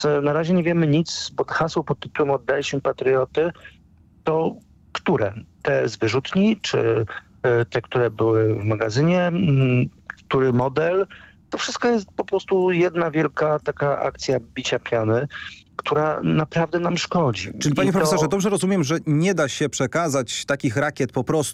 Na razie nie wiemy nic, bo hasło pod tytułem "Oddaliśmy patrioty" to które? Te z wyrzutni, czy te, które były w magazynie? Który model? To wszystko jest po prostu jedna wielka taka akcja bicia piany, która naprawdę nam szkodzi. Czyli panie I profesorze, dobrze rozumiem, że nie da się przekazać takich rakiet po prostu